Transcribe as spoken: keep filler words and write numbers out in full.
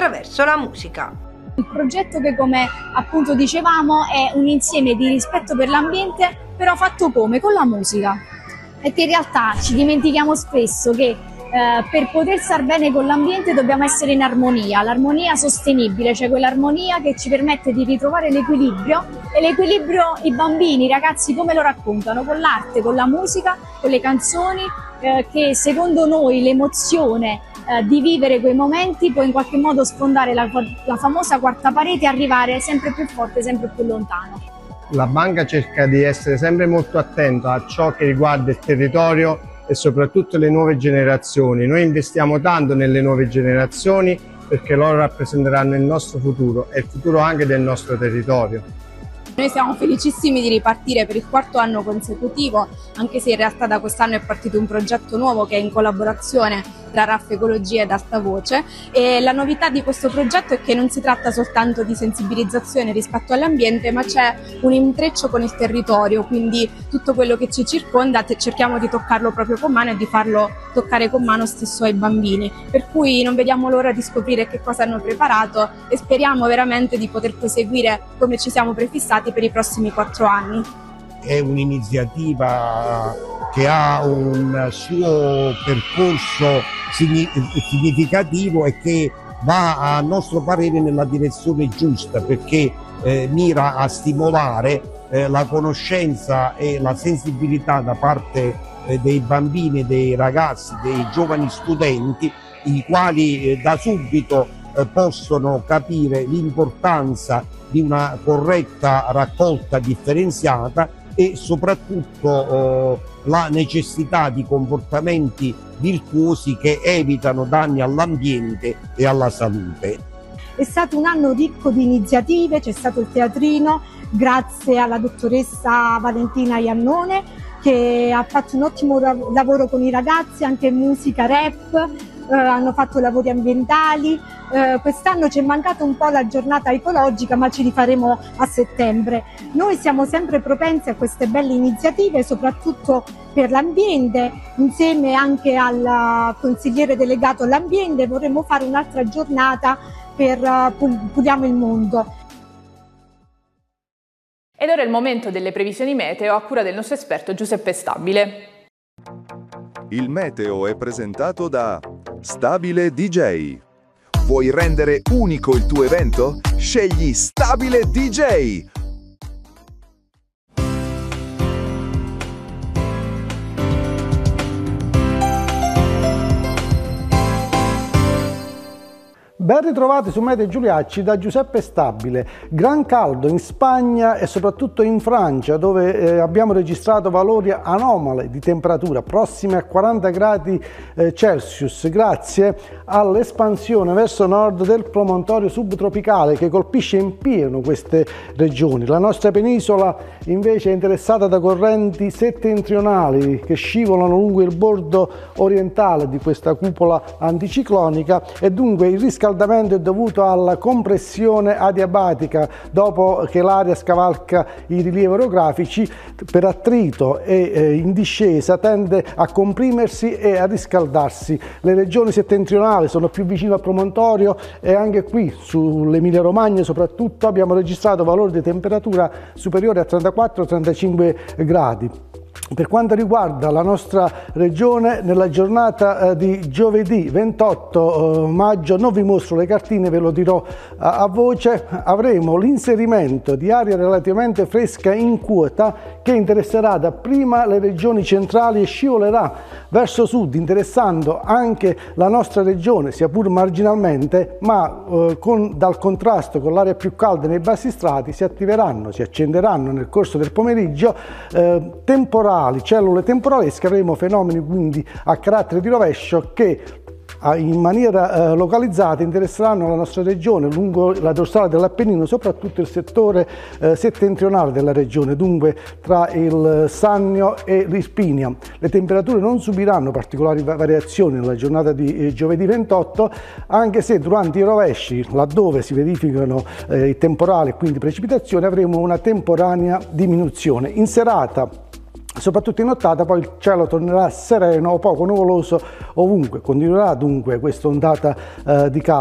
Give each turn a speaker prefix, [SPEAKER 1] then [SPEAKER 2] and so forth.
[SPEAKER 1] attraverso la musica.
[SPEAKER 2] Il progetto che, come appunto dicevamo, è un insieme di rispetto per l'ambiente, però fatto come? Con la musica. Perché in realtà ci dimentichiamo spesso che Eh, per poter star bene con l'ambiente dobbiamo essere in armonia, l'armonia sostenibile, cioè quell'armonia che ci permette di ritrovare l'equilibrio, e l'equilibrio i bambini, i ragazzi come lo raccontano? Con l'arte, con la musica, con le canzoni, eh, che secondo noi l'emozione eh, di vivere quei momenti può in qualche modo sfondare la, la famosa quarta parete e arrivare sempre più forte, sempre più lontano.
[SPEAKER 3] La banca cerca di essere sempre molto attenta a ciò che riguarda il territorio e soprattutto le nuove generazioni. Noi investiamo tanto nelle nuove generazioni perché loro rappresenteranno il nostro futuro e il futuro anche del nostro territorio.
[SPEAKER 4] Noi siamo felicissimi di ripartire per il quarto anno consecutivo, anche se in realtà da quest'anno è partito un progetto nuovo che è in collaborazione tra R A F Ecologia ed Alta Voce, e la novità di questo progetto è che non si tratta soltanto di sensibilizzazione rispetto all'ambiente, ma c'è un intreccio con il territorio, quindi tutto quello che ci circonda cerchiamo di toccarlo proprio con mano e di farlo toccare con mano stesso ai bambini, per cui non vediamo l'ora di scoprire che cosa hanno preparato e speriamo veramente di poter proseguire come ci siamo prefissati per i prossimi quattro anni.
[SPEAKER 5] È un'iniziativa che ha un suo percorso significativo e che va a nostro parere nella direzione giusta, perché eh, mira a stimolare eh, la conoscenza e la sensibilità da parte eh, dei bambini, dei ragazzi, dei giovani studenti, i quali eh, da subito eh, possono capire l'importanza di una corretta raccolta differenziata e soprattutto eh, la necessità di comportamenti virtuosi che evitano danni all'ambiente e alla salute.
[SPEAKER 6] È stato un anno ricco di iniziative, c'è stato il teatrino grazie alla dottoressa Valentina Iannone che ha fatto un ottimo lavoro con i ragazzi, anche musica, rap, eh, hanno fatto lavori ambientali. Eh, quest'anno ci è mancata un po' la giornata ecologica, ma ci rifaremo a settembre. Noi siamo sempre propensi a queste belle iniziative, soprattutto per l'ambiente. Insieme anche al consigliere delegato all'ambiente vorremmo fare un'altra giornata per uh, Puliamo il Mondo.
[SPEAKER 7] Ed ora è il momento delle previsioni meteo a cura del nostro esperto Giuseppe Stabile.
[SPEAKER 8] Il meteo è presentato da Stabile D J. Vuoi rendere unico il tuo evento? Scegli Stabile D J!
[SPEAKER 9] Ben ritrovati su Meteo Giuliacci da Giuseppe Stabile. Gran caldo in Spagna e soprattutto in Francia, dove eh, abbiamo registrato valori anomali di temperatura prossimi a quaranta gradi eh, Celsius, grazie all'espansione verso nord del promontorio subtropicale che colpisce in pieno queste regioni. La nostra penisola invece è interessata da correnti settentrionali che scivolano lungo il bordo orientale di questa cupola anticiclonica e dunque il riscaldamento è dovuto alla compressione adiabatica dopo che l'aria scavalca i rilievi orografici. Per attrito e eh, in discesa tende a comprimersi e a riscaldarsi. Le regioni settentrionali sono più vicine al promontorio e anche qui sull'Emilia Romagna soprattutto abbiamo registrato valori di temperatura superiori a trentaquattro trentacinque gradi. Per quanto riguarda la nostra regione, nella giornata eh, di giovedì ventotto maggio, non vi mostro le cartine, ve lo dirò a, a voce, avremo l'inserimento di aria relativamente fresca in quota che interesserà dapprima le regioni centrali e scivolerà verso sud, interessando anche la nostra regione, sia pur marginalmente, ma eh, con, dal contrasto con l'aria più calda nei bassi strati si attiveranno, si accenderanno nel corso del pomeriggio eh, temporali, cellule temporalesche, avremo fenomeni quindi a carattere di rovescio che in maniera eh, localizzata interesseranno la nostra regione lungo la dorsale dell'Appennino, soprattutto il settore eh, settentrionale della regione, dunque tra il Sannio e l'Irpinia. Le temperature non subiranno particolari variazioni nella giornata di eh, giovedì ventotto, anche se durante i rovesci, laddove si verificano eh, i temporali e quindi precipitazioni, avremo una temporanea diminuzione. In serata, soprattutto in nottata, poi il cielo tornerà sereno o poco nuvoloso ovunque. Continuerà dunque questa ondata eh, di caldo.